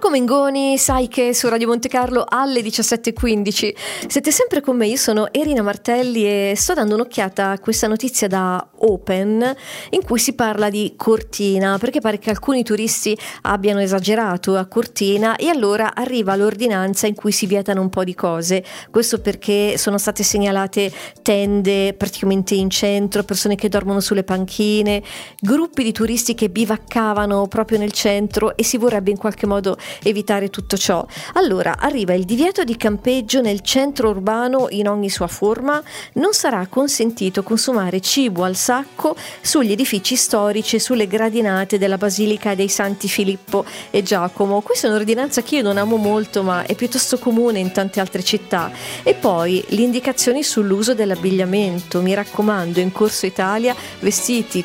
Marco Mengoni, sai che su Radio Monte Carlo alle 17:15 siete sempre con me. Io sono Erina Martelli e sto dando un'occhiata a questa notizia da Open in cui si parla di Cortina, perché pare che alcuni turisti abbiano esagerato a Cortina e allora arriva l'ordinanza in cui si vietano un po' di cose. Questo perché sono state segnalate tende praticamente in centro, persone che dormono sulle panchine, gruppi di turisti che bivaccavano proprio nel centro e si vorrebbe in qualche modo evitare tutto ciò. Allora arriva il divieto di campeggio nel centro urbano in ogni sua forma, non sarà consentito consumare cibo al sacco sugli edifici storici e sulle gradinate della Basilica dei Santi Filippo e Giacomo. Questa è un'ordinanza che io non amo molto, ma è piuttosto comune in tante altre città. E poi le indicazioni sull'uso dell'abbigliamento, mi raccomando, in Corso Italia vestiti